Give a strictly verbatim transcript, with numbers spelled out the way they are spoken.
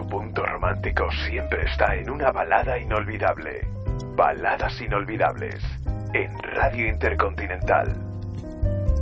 tu punto romántico siempre está en una balada inolvidable. Baladas inolvidables en Radio Intercontinental.